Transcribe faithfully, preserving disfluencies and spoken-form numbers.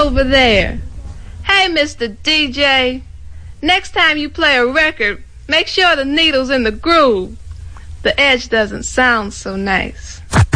over there. Hey, Mister D J, next time you play a record, make sure the needle's in the groove. The edge doesn't sound so nice.